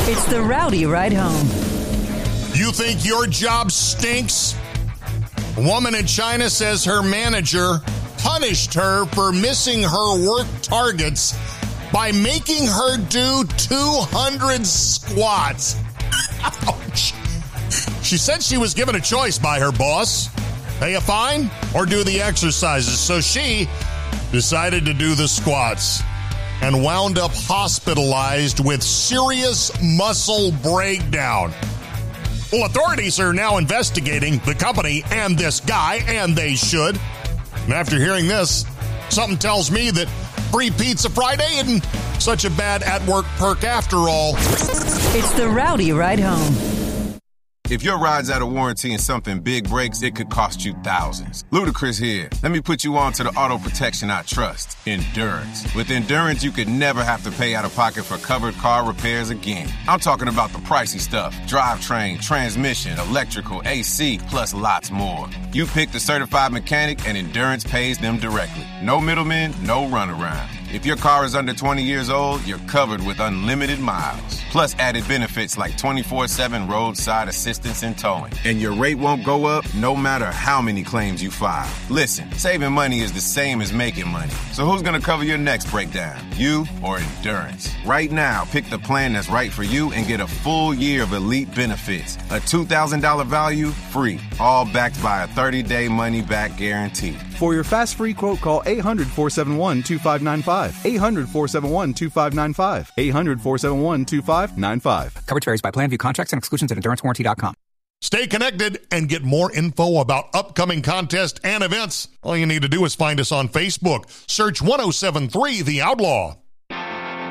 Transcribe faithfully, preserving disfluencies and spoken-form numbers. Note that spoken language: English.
It's the Rowdy Ride Home. You think your job stinks? A woman in China says her manager punished her for missing her work targets by making her do two hundred squats. Ouch. She said she was given a choice by her boss: pay a fine or do the exercises. So she decided to do the squats and wound up hospitalized with serious muscle breakdown. Well, authorities are now investigating the company and this guy, and they should. And after hearing this, something tells me that free pizza Friday isn't such a bad at-work perk after all. It's the Rowdy Ride Home. If your ride's out of warranty and something big breaks, it could cost you thousands. Ludacris here. Let me put you on to the auto protection I trust, Endurance. With Endurance, you could never have to pay out of pocket for covered car repairs again. I'm talking about the pricey stuff: drivetrain, transmission, electrical, A C, plus lots more. You pick the certified mechanic and Endurance pays them directly. No middlemen, no runaround. If your car is under twenty years old, you're covered with unlimited miles. Plus added benefits like twenty-four seven roadside assistance and towing. And your rate won't go up no matter how many claims you file. Listen, saving money is the same as making money. So who's going to cover your next breakdown? You or Endurance? Right now, pick the plan that's right for you and get a full year of elite benefits. A two thousand dollars value, free. All backed by a thirty-day money-back guarantee. For your fast free quote, call eight hundred, four seven one, two five nine five. eight hundred, four seven one, two five nine five. eight hundred, four seven one, two five nine five. Coverage varies by plan. View contracts and exclusions at endurance warranty dot com. Stay connected and get more info about upcoming contests and events. All you need to do is find us on Facebook. Search one oh seven three The Outlaw.